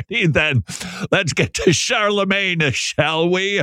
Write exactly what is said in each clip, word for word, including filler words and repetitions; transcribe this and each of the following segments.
righty then. Let's get to Charlemagne, shall we?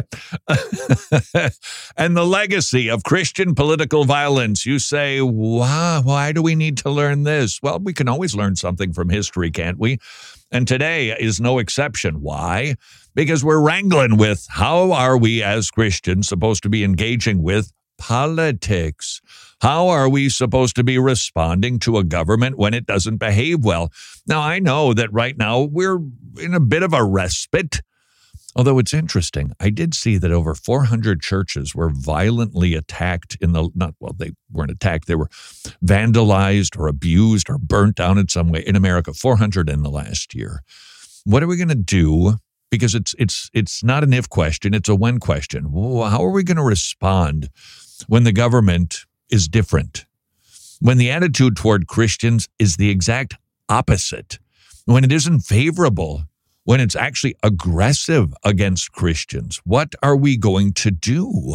And the legacy of Christian political violence. You say, wow, why do we need to learn this? Well, we can always learn something from history, can't we? And today is no exception. Why? Because we're wrangling with how are we as Christians supposed to be engaging with politics? How are we supposed to be responding to a government when it doesn't behave well? Now, I know that right now we're in a bit of a respite, although it's interesting. I did see that over four hundred churches were violently attacked in the, not, well, they weren't attacked, they were vandalized or abused or burnt down in some way in America, four hundred in the last year. What are we going to do? Because it's it's it's not an if question, it's a when question. How are we going to respond when the government is different? When the attitude toward Christians is the exact opposite? When it isn't favorable? When it's actually aggressive against Christians? What are we going to do?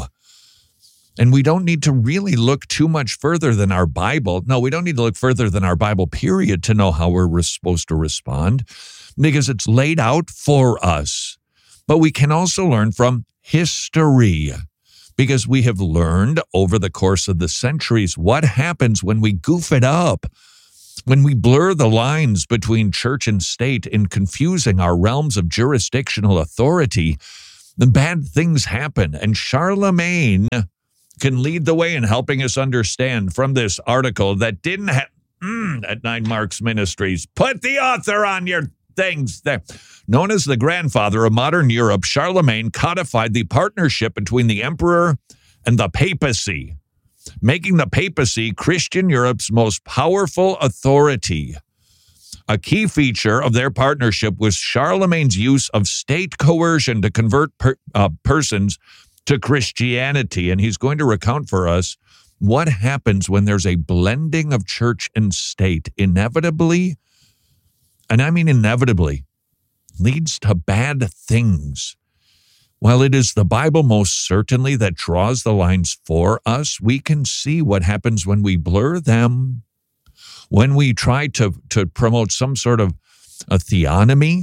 And we don't need to really look too much further than our Bible. No, we don't need to look further than our Bible, period, to know how we're supposed to respond, because it's laid out for us. But we can also learn from history, because we have learned over the course of the centuries what happens when we goof it up, when we blur the lines between church and state in confusing our realms of jurisdictional authority. The bad things happen, and Charlemagne can lead the way in helping us understand from this article that didn't have mm, at Nine Marks Ministries. Put the author on your things there. Known as the grandfather of modern Europe, Charlemagne codified the partnership between the emperor and the papacy, making the papacy Christian Europe's most powerful authority. A key feature of their partnership was Charlemagne's use of state coercion to convert per, uh, persons to Christianity. And he's going to recount for us what happens when there's a blending of church and state. Inevitably, and I mean inevitably, leads to bad things. While it is the Bible most certainly that draws the lines for us, we can see what happens when we blur them, when we try to, to promote some sort of a theonomy,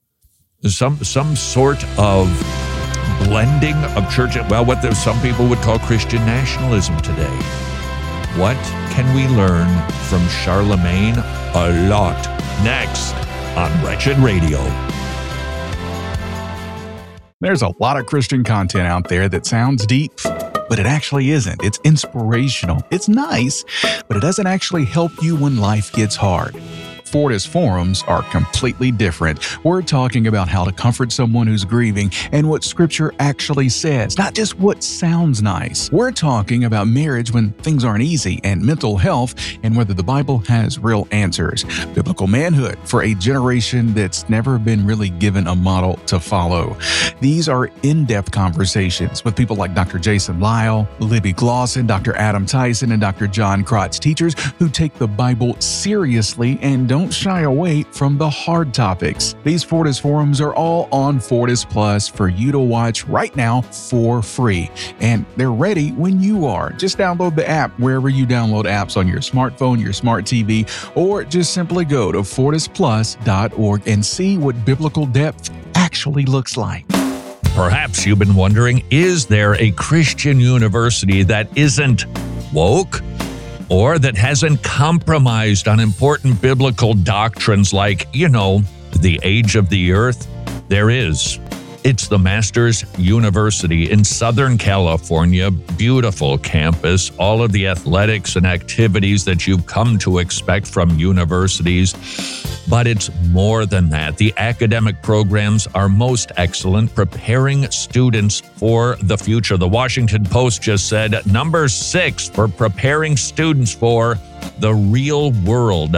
some, some sort of blending of church, well, what there, some people would call Christian nationalism today. What can we learn from Charlemagne? A lot. Next on Wretched Radio. There's a lot of Christian content out there that sounds deep, but it actually isn't. It's inspirational. It's nice, but it doesn't actually help you when life gets hard. Fortis Forums are completely different. We're talking about how to comfort someone who's grieving and what Scripture actually says, not just what sounds nice. We're talking about marriage when things aren't easy, and mental health, and whether the Bible has real answers. Biblical manhood for a generation that's never been really given a model to follow. These are in-depth conversations with people like Doctor Jason Lyle, Libby Glosson, Doctor Adam Tyson, and Doctor John Krotz, teachers who take the Bible seriously and don't shy away from the hard topics. These Fortis Forums are all on Fortis Plus for you to watch right now for free. And they're ready when you are. Just download the app wherever you download apps on your smartphone, your smart T V, or just simply go to fortis plus dot org and see what biblical depth actually looks like. Perhaps you've been wondering, is there a Christian university that isn't woke? Or that hasn't compromised on important biblical doctrines like, you know, the age of the earth? There is. It's the Masters University in Southern California. Beautiful campus, all of the athletics and activities that you've come to expect from universities. But it's more than that. The academic programs are most excellent, preparing students for the future. The Washington Post just said number six for preparing students for the real world.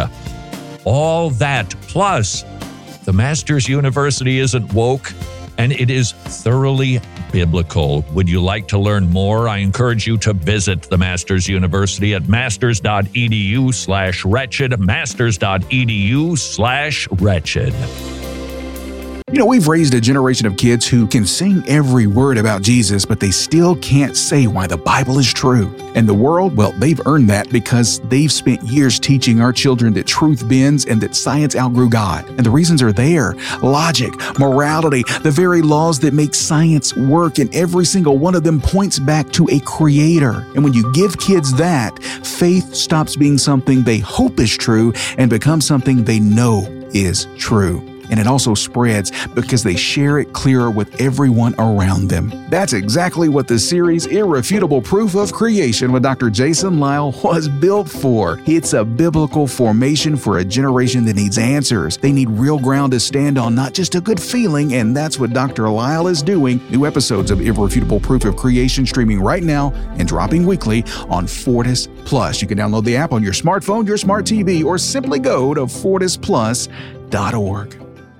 All that, plus the Masters University isn't woke, and it is thoroughly biblical. Would you like to learn more? I encourage you to visit the Masters University at masters.edu slash wretched, masters.edu slash wretched. You know, we've raised a generation of kids who can sing every word about Jesus, but they still can't say why the Bible is true. And the world, well, they've earned that because they've spent years teaching our children that truth bends and that science outgrew God. And the reasons are there. Logic, morality, the very laws that make science work, and every single one of them points back to a creator. And when you give kids that, faith stops being something they hope is true and becomes something they know is true. And it also spreads because they share it clearer with everyone around them. That's exactly what the series Irrefutable Proof of Creation with Doctor Jason Lisle was built for. It's a biblical formation for a generation that needs answers. They need real ground to stand on, not just a good feeling, and that's what Doctor Lisle is doing. New episodes of Irrefutable Proof of Creation streaming right now and dropping weekly on Fortis Plus. You can download the app on your smartphone, your smart T V, or simply go to fortis plus dot org.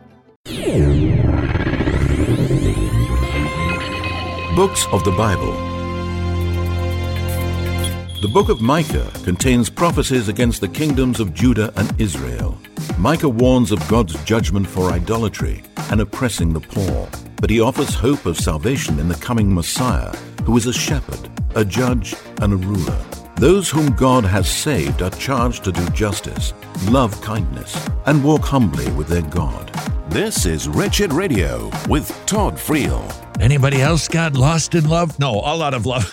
Books of the Bible. The book of Micah contains prophecies against the kingdoms of Judah and Israel. Micah warns of God's judgment for idolatry and oppressing the poor, but he offers hope of salvation in the coming Messiah, who is a shepherd, a judge, and a ruler. Those whom God has saved are charged to do justice, love kindness, and walk humbly with their God. This is Wretched Radio with Todd Friel. Anybody else got lost in love? No, all out of love.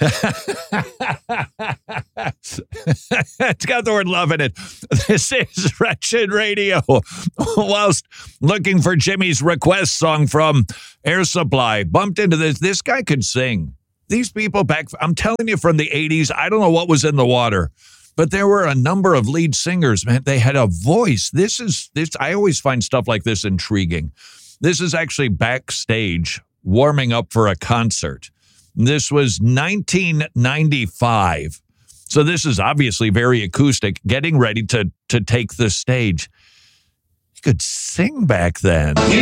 It's got the word love in it. This is Wretched Radio. Whilst looking for Jimmy's request song from Air Supply, bumped into this. This guy could sing. These people back, I'm telling you, from the eighties, I don't know what was in the water, but there were a number of lead singers, man. They had a voice. This is, this. I always find stuff like this intriguing. This is actually backstage warming up for a concert. This was nineteen ninety-five. So this is obviously very acoustic, getting ready to, to take the stage. He could sing back then. You